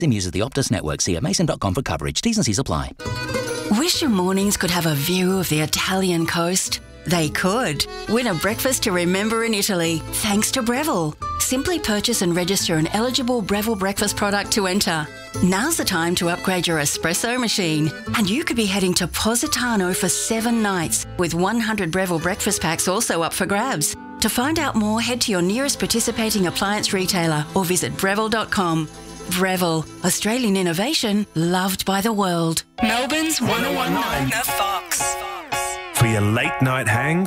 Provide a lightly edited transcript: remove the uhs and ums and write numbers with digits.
Sim uses the Optus network. See mason.com for coverage. T's and C's apply. Wish your mornings could have a view of the Italian coast? They could. Win a breakfast to remember in Italy, thanks to Breville. Simply purchase and register an eligible Breville breakfast product to enter. Now's the time to upgrade your espresso machine. And you could be heading to Positano for 7 nights, with 100 Breville breakfast packs also up for grabs. To find out more, head to your nearest participating appliance retailer or visit Breville.com. Breville, Australian innovation loved by the world. Melbourne's 1019 The Fox. For your late night hang,